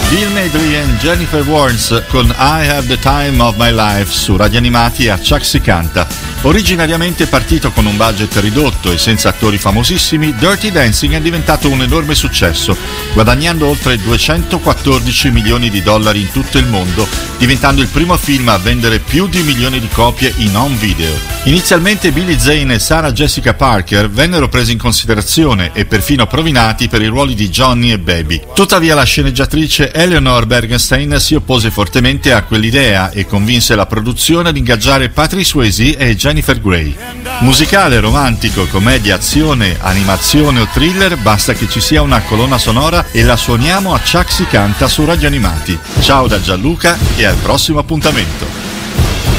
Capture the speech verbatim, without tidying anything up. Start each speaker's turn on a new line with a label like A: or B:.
A: Bill Medley e Jennifer Warnes con I Have the Time of My Life su Radio Animati a Chuck si canta. Originariamente partito con un budget ridotto e senza attori famosissimi, Dirty Dancing è diventato un enorme successo, guadagnando oltre duecentoquattordici milioni di dollari in tutto il mondo, diventando il primo film a vendere più di un milione di copie in home video. Inizialmente Billy Zane e Sarah Jessica Parker vennero presi in considerazione e perfino provinati per i ruoli di Johnny e Baby. Tuttavia la sceneggiatrice Eleanor Bergenstein si oppose fortemente a quell'idea e convinse la produzione ad ingaggiare Patrick Swayze e Jennifer Grey. Musicale, romantico, commedia, azione, animazione o thriller, basta che ci sia una colonna sonora e la suoniamo a Chuck si canta su Radio Animati. Ciao da Gianluca e al prossimo appuntamento.